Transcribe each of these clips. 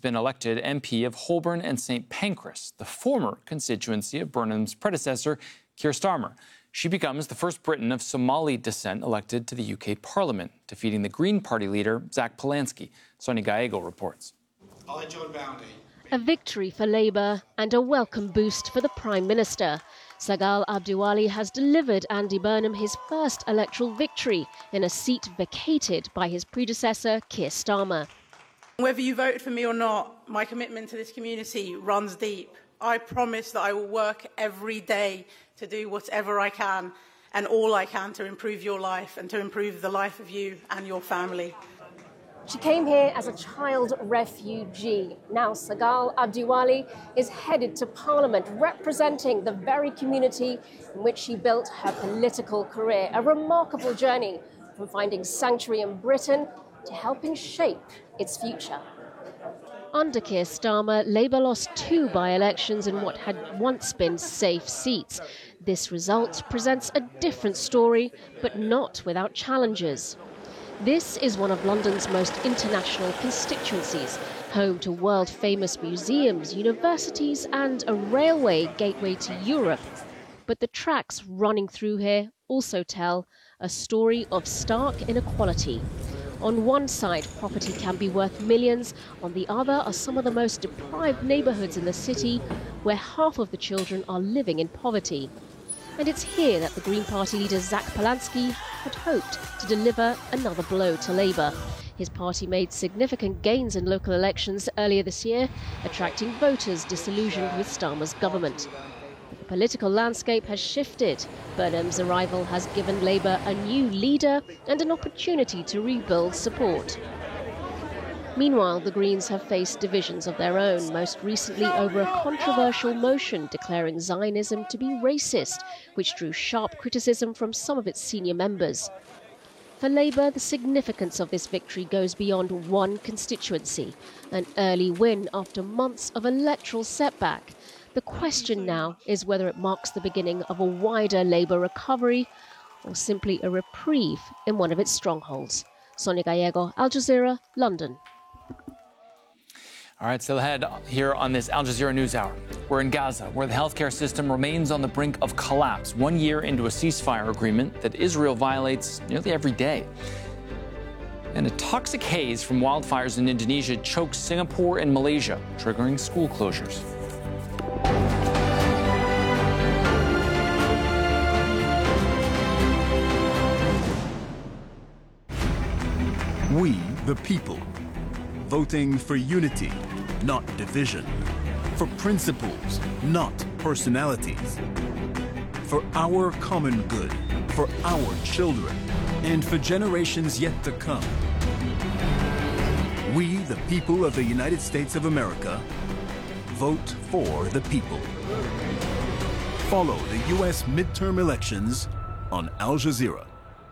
been elected MP of Holborn and St Pancras, the former constituency of Burnham's predecessor, Keir Starmer. She becomes the first Briton of Somali descent elected to the UK Parliament, defeating the Green Party leader, Zach Polanski. Sonia Gallego reports. A victory for Labour and a welcome boost for the Prime Minister. Sagal Abdiwali has delivered Andy Burnham his first electoral victory in a seat vacated by his predecessor, Keir Starmer. Whether you voted for me or not, my commitment to this community runs deep. I promise that I will work every day to do whatever I can and all I can to improve your life and to improve the life of you and your family. She came here as a child refugee. Now Sagal Abdiwali is headed to Parliament, representing the very community in which she built her political career. A remarkable journey from finding sanctuary in Britain to helping shape its future. Under Keir Starmer, Labour lost 2 by-elections in what had once been safe seats. This result presents a different story, but not without challenges. This is one of London's most international constituencies, home to world-famous museums, universities and a railway gateway to Europe. But the tracks running through here also tell a story of stark inequality. On one side, property can be worth millions. On the other are some of the most deprived neighbourhoods in the city, where half of the children are living in poverty. And it's here that the Green Party leader Zach Polanski had hoped to deliver another blow to Labour. His party made significant gains in local elections earlier this year, attracting voters disillusioned with Starmer's government. But the political landscape has shifted. Burnham's arrival has given Labour a new leader and an opportunity to rebuild support. Meanwhile, the Greens have faced divisions of their own, most recently over a controversial motion declaring Zionism to be racist, which drew sharp criticism from some of its senior members. For Labour, the significance of this victory goes beyond one constituency, an early win after months of electoral setback. The question now is whether it marks the beginning of a wider Labour recovery or simply a reprieve in one of its strongholds. Sonia Gallego, Al Jazeera, London. All right, still ahead here on this Al Jazeera News Hour. We're in Gaza, where the healthcare system remains on the brink of collapse, 1 year into a ceasefire agreement that Israel violates nearly every day. And a toxic haze from wildfires in Indonesia chokes Singapore and Malaysia, triggering school closures. We, the people, voting for unity, not division, for principles, not personalities, for our common good, for our children, and for generations yet to come. We, the people of the United States of America, vote for the people. Follow the U.S. midterm elections on Al Jazeera.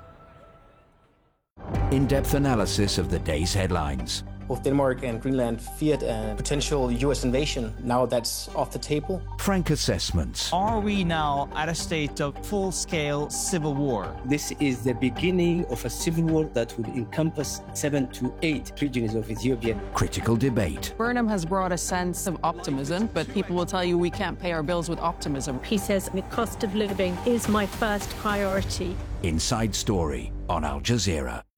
In-depth analysis of the day's headlines. Both Denmark and Greenland feared a potential U.S. invasion. Now that's off the table. Frank assessments. Are we now at a state of full-scale civil war? This is the beginning of a civil war that will encompass 7 to 8 regions of Ethiopia. Critical debate. Burnham has brought a sense of optimism, but people will tell you we can't pay our bills with optimism. He says the cost of living is my first priority. Inside Story on Al Jazeera.